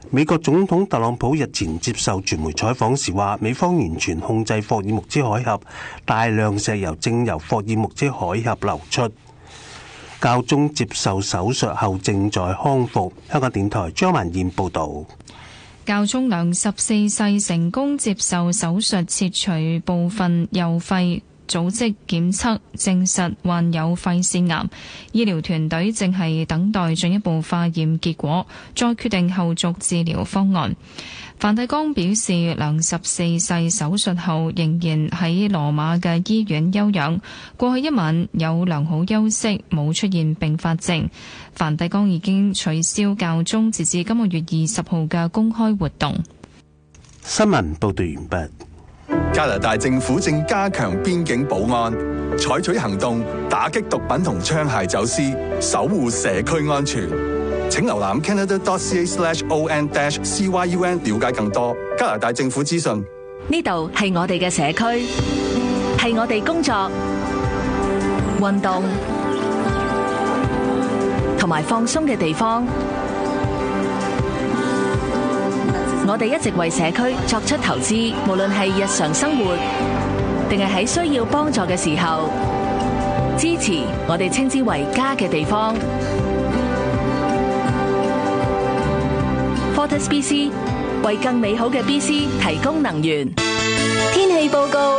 美國總統特朗普日前接受傳媒採訪時話，美方完全控制霍爾木茲海峽，大量石油正由霍爾木茲海峽流出。教宗接受手術後正在康復。香港電台張曼燕報導。 教宗良14世成功接受手術切除部分右肺組織檢測，證實患有肺腺癌。醫療團隊正係等待進一步化驗結果，再決定後續治療方案。梵蒂岡表示，良14世手術後仍然喺羅馬嘅醫院休養，過去一晚有良好休息，冇出現併發症。梵蒂岡已經取消教宗截至今個月20號嘅公開活動。 新聞報道完畢。 加拿大政府正加強邊境保安，採取行動打擊毒品同槍械走私，守護社區安全。請瀏覽 canada.ca/on-cyun 了解更多加拿大政府資訊。 呢度係我哋嘅社區，係我哋工作、運動同埋放鬆嘅地方。我哋一直為社區作出投資，無論係日常生活，定係喺需要幫助嘅時候，支持我哋稱之為家嘅地方。Fortis BC 為更美好嘅 BC 提供能源。天氣報告：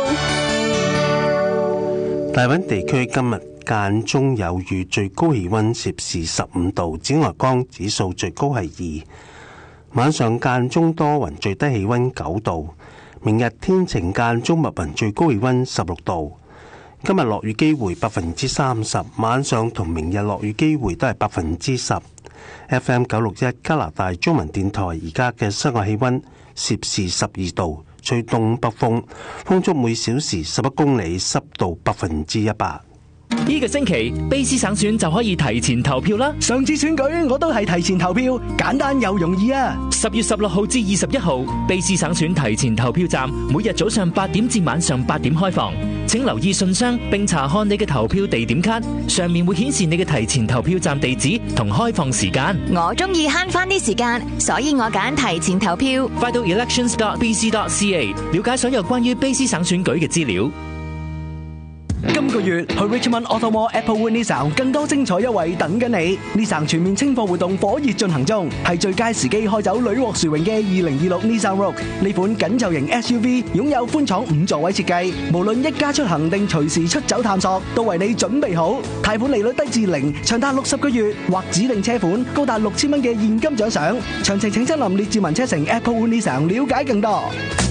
大溫地區今日間中有雨，最高氣溫攝氏15度，紫外光指數最高係2。晚上間中多雲，最低氣溫9度。明日天晴間中密雲，最高氣溫16度。今日落雨機會30%，晚上同明日落雨機會都係10%。FM 961加拿大中文電台而家嘅室外氣溫攝氏12度，吹東北風，風速每小時11公里，濕度100%。 呢個星期，卑詩省選就可以提前投票啦。 上次選舉我都係提前投票，簡單又容易啊！10月16號至21號，卑詩省選提前投票站每日早上8點至晚上8點開放。請留意信箱並查看你嘅投票地點卡，上面會顯示你嘅提前投票站地址同開放時間。 我中意慳翻啲時間，所以我揀提前投票。 快到 elections.bc.ca 了解所有關於卑詩省選舉嘅資料。 今個月去 Richmond Automall Applewood Nissan 更多精彩優惠等緊你。Nissan 全面清貨活動火熱進行中，係最佳時機開走屢獲殊榮嘅2026 Nissan Rogue。呢款緊湊型 SUV 擁有寬敞5座位設計，無論一家出行定隨時出走探索，都為你準備好。貸款利率低至0，長達60個月，或指定車款高達6000蚊嘅現金獎賞。詳情請親臨列治文車城 Applewood Nissan 了解更多。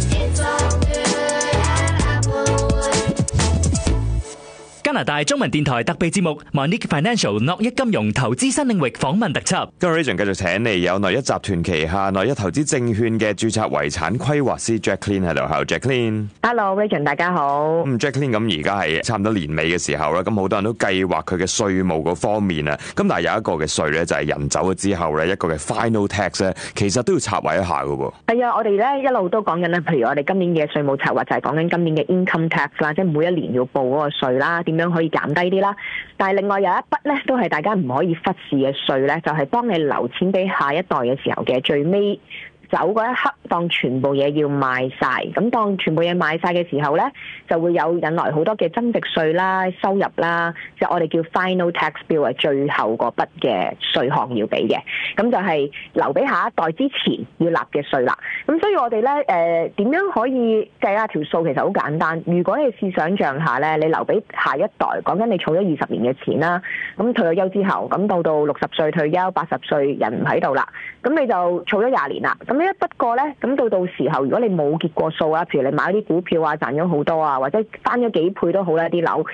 加拿大中文電台特備節目 Monique Financial 諾一金融投資新領域訪問特輯。 今日 Region 繼續請嚟有諾一集團旗下諾一投資證券嘅註冊遺產規劃師 Jacqueline 喺度。Hello Jacqueline。Hello Region， 大家好。 Jacqueline， 咁而家係差唔多年尾嘅時候啦，咁好多人都計劃佢嘅稅務嗰方面啊，咁但係有一個嘅稅咧就係人走咗之後咧一個嘅 final tax 咧，其實都要策劃一下噶喎。 係啊，我哋咧一路都講緊咧，譬如我哋今年嘅稅務策劃就係講緊今年嘅 income tax 啦，即係每一年要報嗰個稅啦，點樣可以減低啲啦。但係另外有一筆咧，都係大家唔可以忽視嘅稅咧，就係幫你留錢俾下一代嘅時候嘅最尾走嗰一刻，當全部嘢要賣晒，咁當全部嘢賣晒嘅時候咧，就會有引來好多嘅增值稅啦、收入啦，即係我哋叫 final tax bill 係最後嗰筆嘅稅項要俾嘅，咁就係留俾下一代之前要納嘅稅啦。咁所以我哋咧點樣可以計下條數？其實好簡單。如果你試想像下咧，你留俾下一代，講緊你儲咗20年嘅錢啦，咁退咗休之後，咁到60歲退休，80歲人唔喺度啦，咁你就儲咗20年啦。咁呢一筆過咧，咁到時候如果你冇結過數啊，譬如你買啲股票啊賺咗好多啊，或者翻咗幾倍都好啦，啲樓。